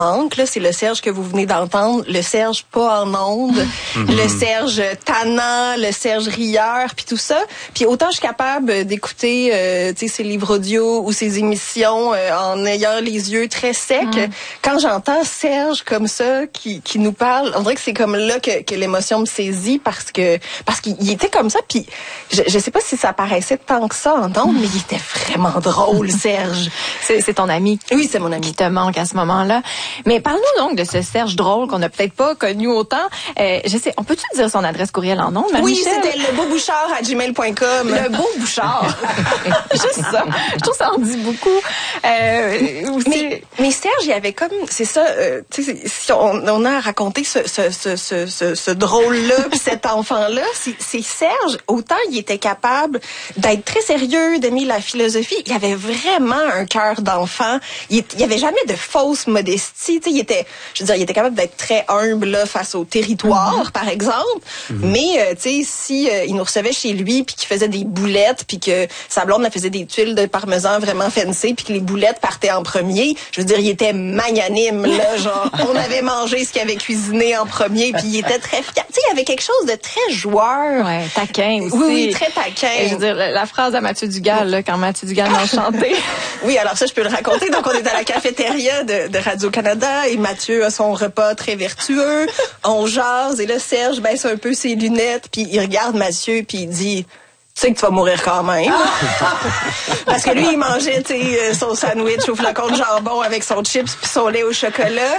Là, c'est le Serge que vous venez d'entendre, le Serge pas en ondes, le Serge tannant, le Serge rieur, puis tout ça. Puis autant je suis capable d'écouter ses livres audio ou ses émissions en ayant les yeux très secs, quand j'entends Serge comme ça qui nous parle, on dirait que c'est comme là que l'émotion me saisit parce qu'il était comme ça. Puis je sais pas si ça paraissait tant que ça en ondes, mais il était vraiment drôle, Serge. C'est ton ami. Oui, c'est mon ami. Qui te manque à ce moment-là. Mais parle-nous donc de ce Serge drôle qu'on n'a peut-être pas connu autant. Je sais, on peut-tu dire son adresse courriel en ondes, Marie-Michel? Oui, c'était lebeaubouchard@gmail.com. Le beau Bouchard. Juste ça. Je trouve ça en dit beaucoup. Mais Serge, il y avait comme, c'est ça, si on a à raconter ce drôle-là, puis cet enfant-là, c'est Serge, autant il était capable d'être très sérieux, d'aimer la philosophie, il avait vraiment un cœur d'enfant. Il y avait jamais de fausse modestie. Il était capable d'être très humble là, face au territoire, par exemple. Mais si il nous recevait chez lui, puis qu'il faisait des boulettes, puis que sa blonde elle faisait des tuiles de parmesan vraiment fancy, puis que les boulettes partaient en premier, je veux dire, il était magnanime là, genre on avait mangé ce qu'il avait cuisiné en premier, puis il était très fier. Il y avait quelque chose de très joueur, taquin aussi. Oui, très taquin. Et je veux dire, la phrase à Mathieu Dugal là, quand Mathieu Dugal m'a chanté. Oui, alors ça je peux le raconter. Donc on est à la cafétéria de Radio-Canada et Mathieu a son repas très vertueux. On jase et là, Serge baisse un peu ses lunettes puis il regarde Mathieu puis il dit « Tu sais que tu vas mourir quand même. » Parce que lui, il mangeait son sandwich au flacon de jambon avec son chips puis son lait au chocolat.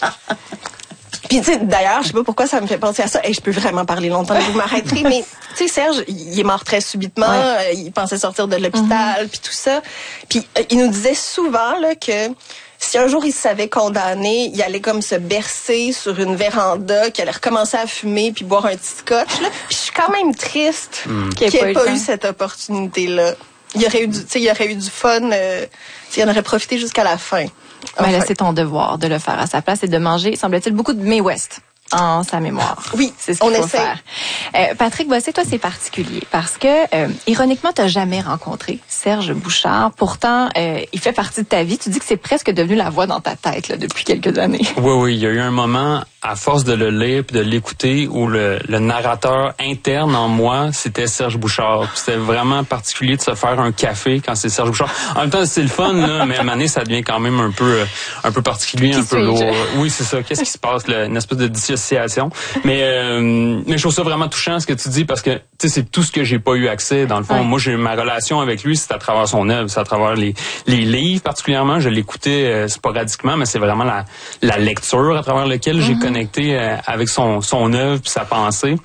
Puis d'ailleurs, je sais pas pourquoi ça me fait penser à ça. Je peux vraiment parler longtemps, vous m'arrêterez, mais Serge, il est mort très subitement, il pensait sortir de l'hôpital puis tout ça. Puis il nous disait souvent là que si un jour il se savait condamné, il allait comme se bercer sur une véranda, qu'il allait recommencer à fumer puis boire un petit scotch. Là. Puis je suis quand même triste qu'il n'ait pas eu cette opportunité-là. Il aurait eu du fun, il en aurait profité jusqu'à la fin. Mais là, c'est ton devoir de le faire à sa place et de manger, semble-t-il, beaucoup de Mae West en sa mémoire. Oui, c'est ce qu'il faut faire. Patrick Bossé, toi, c'est particulier parce que, ironiquement, tu n'as jamais rencontré Serge Bouchard. Pourtant, il fait partie de ta vie. Tu dis que c'est presque devenu la voix dans ta tête là, depuis quelques années. Oui, il y a eu un moment, à force de le lire et de l'écouter, où le narrateur interne en moi, c'était Serge Bouchard. C'était vraiment particulier de se faire un café quand c'est Serge Bouchard. En même temps, c'est le fun, là, mais à un moment donné, ça devient quand même un peu particulier, un peu lourd. Oui, c'est ça. Qu'est-ce qui se passe, là? Une espèce de dissociation. Mais je trouve ça vraiment touchant ce que tu dis parce que c'est tout ce que j'ai pas eu accès. Dans le fond, moi, j'ai ma relation avec lui, c'est à travers son œuvre, c'est à travers les livres particulièrement. Je l'écoutais sporadiquement, mais c'est vraiment la lecture à travers laquelle j'ai connecté avec son œuvre puis sa pensée.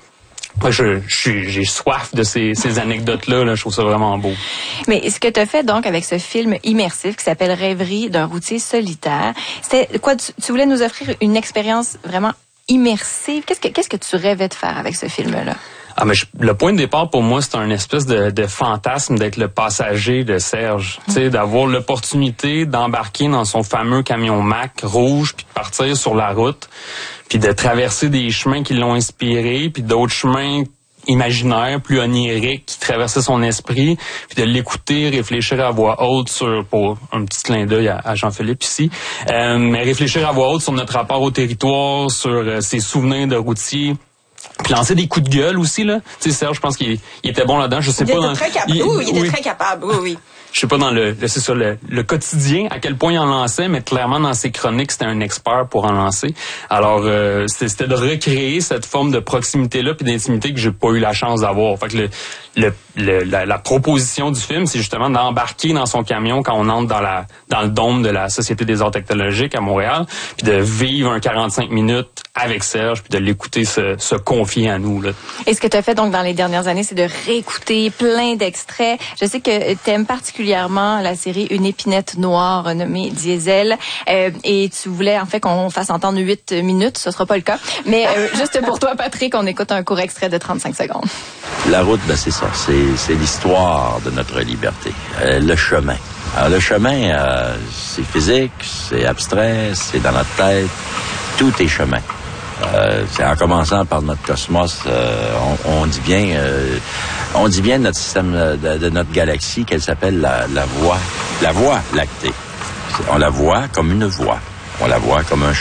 J'ai soif de ces anecdotes-là. Là. Je trouve ça vraiment beau. Mais ce que tu as fait donc avec ce film immersif qui s'appelle Rêverie d'un routier solitaire, c'était quoi? Tu voulais nous offrir une expérience vraiment immersive. Qu'est-ce que tu rêvais de faire avec ce film-là? Mais le point de départ pour moi, c'est un espèce de fantasme d'être le passager de Serge. Tu sais, d'avoir l'opportunité d'embarquer dans son fameux camion Mack rouge puis de partir sur la route, puis de traverser des chemins qui l'ont inspiré, puis d'autres chemins imaginaires, plus oniriques, qui traversaient son esprit, puis de l'écouter, réfléchir à voix haute pour un petit clin d'œil à Jean-Philippe ici, mais réfléchir à voix haute sur notre rapport au territoire, sur ses souvenirs de routier. Puis lancer des coups de gueule aussi, là. Tu sais, Serge, je pense qu'il était bon là-dedans. Je sais pas. Il était très capable, oui. Je sais pas dans le quotidien à quel point il en lançait, mais clairement dans ses chroniques, c'était un expert pour en lancer. Alors, c'était de recréer cette forme de proximité-là puis d'intimité que j'ai pas eu la chance d'avoir. Fait que la proposition du film, c'est justement d'embarquer dans son camion quand on entre dans le dôme de la Société des arts technologiques à Montréal, puis de vivre un 45 minutes avec Serge, puis de l'écouter se confier à nous. Là. Et ce que tu as fait donc dans les dernières années, c'est de réécouter plein d'extraits. Je sais que tu aimes particulièrement la série Une épinette noire nommée Diesel, et tu voulais en fait qu'on fasse entendre 8 minutes. Ce sera pas le cas, mais juste pour toi, Patrick, on écoute un court extrait de 35 secondes. La route, c'est ça. C'est l'histoire de notre liberté. Le chemin. Alors, le chemin, c'est physique, c'est abstrait, c'est dans notre tête. Tout est chemin. C'est en commençant par notre cosmos, on dit bien de notre système, de notre galaxie, qu'elle s'appelle la voie lactée. On la voit comme une voie. On la voit comme un